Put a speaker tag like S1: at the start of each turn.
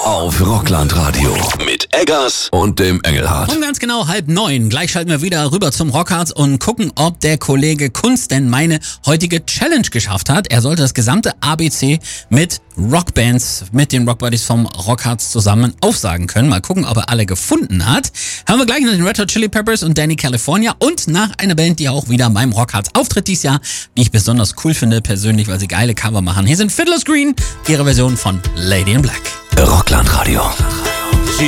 S1: auf Rockland-Radio mit Eggers und dem Engelhardt.
S2: Um ganz genau 8:30. Gleich schalten wir wieder rüber zum Rockharz und gucken, ob der Kollege Kunst denn meine heutige Challenge geschafft hat. Er sollte das gesamte ABC mit Rockbands, mit den Rockbuddies vom Rockharz zusammen aufsagen können. Mal gucken, ob er alle gefunden hat. Hören wir gleich nach den Red Hot Chili Peppers und Danny California und nach einer Band, die auch wieder beim Rockharz auftritt dieses Jahr, die ich besonders cool finde persönlich, weil sie geile Cover machen. Hier sind Fiddler's Green, ihre Version von Lady in Black.
S1: Rockland-Radio.